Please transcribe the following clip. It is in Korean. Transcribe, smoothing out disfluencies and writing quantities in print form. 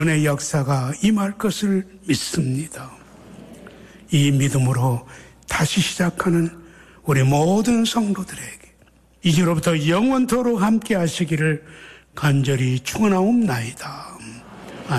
은혜의 역사가 임할 것을 믿습니다. 이 믿음으로 다시 시작하는 우리 모든 성도들에게 이제로부터 영원토록 함께 하시기를 간절히 축원하옵나이다.